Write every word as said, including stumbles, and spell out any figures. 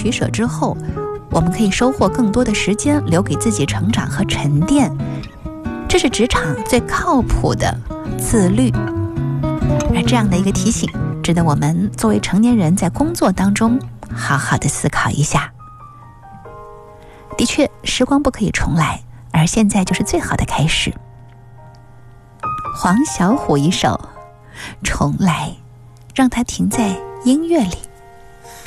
取舍之后，我们可以收获更多的时间留给自己成长和沉淀，这是职场最靠谱的自律。而这样的一个提醒，值得我们作为成年人在工作当中好好的思考一下。的确，时光不可以重来，而现在就是最好的开始。黄小琥一首《重来》，让它停在音乐里。